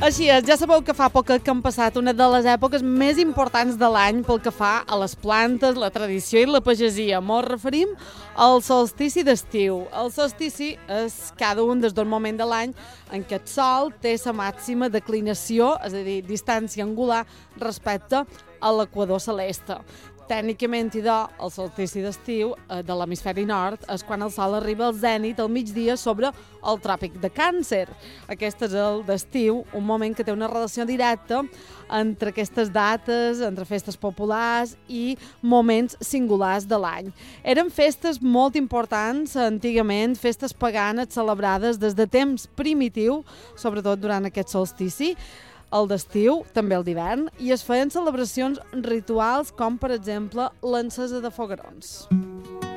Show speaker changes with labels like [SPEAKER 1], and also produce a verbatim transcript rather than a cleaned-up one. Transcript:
[SPEAKER 1] Així és, ja sabeu que fa poc que hem passat una de les èpoques més importants de l'any pel que fa a les plantes, la tradició i la pagesia. Ens referim al solstici d'estiu. El solstici és cada un des del moment de l'any en què el sol té la màxima declinació, és a dir, distància angular respecte a l'equador celeste. Tècnicament, idò, el solstici d'estiu de l'hemisferi nord és quan el sol arriba al zènit al migdia sobre el tròpic de Càncer. Aquest és el d'estiu, un moment que té una relació directa entre aquestes dates, entre festes populars i moments singulars de l'any. Eren festes molt importants antigament, festes paganes celebrades des de temps primitiu, sobretot durant aquest solstici, el d'estiu, també el d'hivern, i es feien celebracions rituals com, per exemple, l'encesa de foguerons.